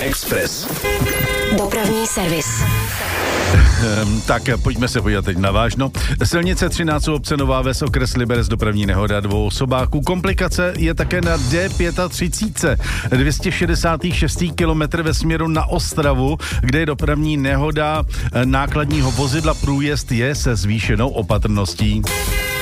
Express. Dopravní servis. Tak pojďme se podívat teď na vážno. Silnice 13 obce Nová Ves, okres Liberec, dopravní nehoda 2 osobáků. Komplikace je také na D35, 266. kilometr ve směru na Ostravu, kde je dopravní nehoda nákladního vozidla. Průjezd je se zvýšenou opatrností.